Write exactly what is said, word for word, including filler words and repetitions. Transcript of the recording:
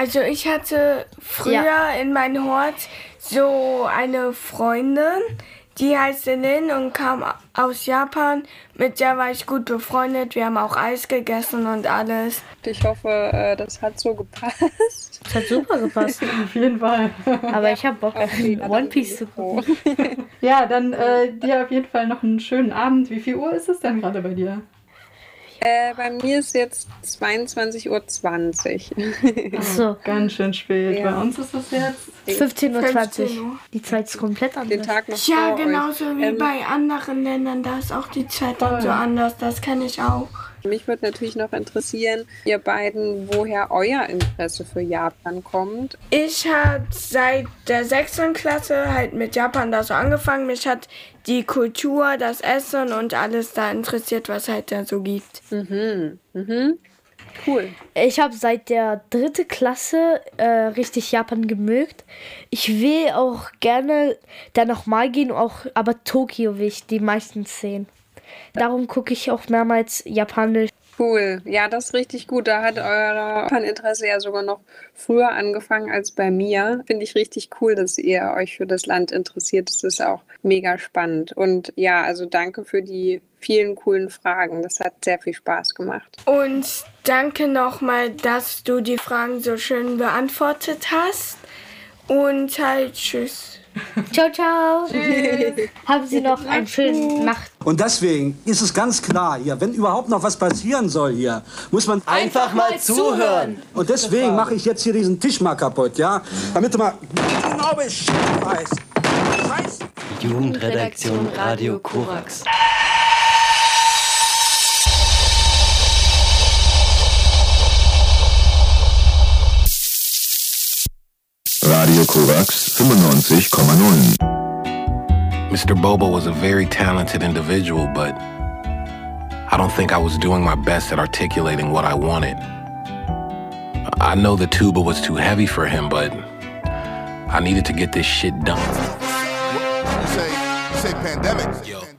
Also ich hatte früher ja. in meinem Hort so eine Freundin, die heißt Lin und kam aus Japan. Mit der war ich gut befreundet. Wir haben auch Eis gegessen und alles. Ich hoffe, das hat so gepasst. Das hat super gepasst. Auf jeden Fall. Aber ich habe Bock auf One Piece zu gucken. Ja, dann äh, dir auf jeden Fall noch einen schönen Abend. Wie viel Uhr ist es denn gerade bei dir? Äh, bei mir ist jetzt zweiundzwanzig Uhr zwanzig. Ach so. Ganz schön spät. Ja. Bei uns ist es jetzt fünfzehn Uhr zwanzig. Die Zeit ist komplett anders. Den Tag noch ja, genauso wie ähm, bei anderen Ländern. Da ist auch die Zeit dann so anders. Das kann ich auch. Mich würde natürlich noch interessieren, ihr beiden, woher euer Interesse für Japan kommt. Ich habe seit der sechsten Klasse halt mit Japan da so angefangen. Mich hat die Kultur, das Essen und alles da interessiert, was halt da so gibt. Mhm, mhm. Cool. Ich habe seit der dritten Klasse äh, richtig Japan gemögt. Ich will auch gerne da nochmal gehen, auch, aber Tokio will ich die meisten sehen. Darum gucke ich auch mehrmals Japanisch. Cool. Ja, das ist richtig gut. Da hat euer Japan-Interesse ja sogar noch früher angefangen als bei mir. Finde ich richtig cool, dass ihr euch für das Land interessiert. Das ist auch mega spannend. Und ja, also danke für die vielen coolen Fragen. Das hat sehr viel Spaß gemacht. Und danke nochmal, dass du die Fragen so schön beantwortet hast. Und halt tschüss. Ciao, ciao. Tschüss. Haben Sie noch eine schöne Nacht. Und deswegen ist es ganz klar hier, wenn überhaupt noch was passieren soll hier, muss man einfach, einfach mal zuhören. Und deswegen mache ich jetzt hier diesen Tisch mal kaputt, ja? Damit du mal genau Bescheid weißt. Scheiße. Jugendredaktion Radio Korax. Radio Korax fünfundneunzig Komma null. Mister Bobo was a very talented individual, but I don't think I was doing my best at articulating what I wanted. I know the tuba was too heavy for him, but I needed to get this shit done. You say, you say pandemic. Yo.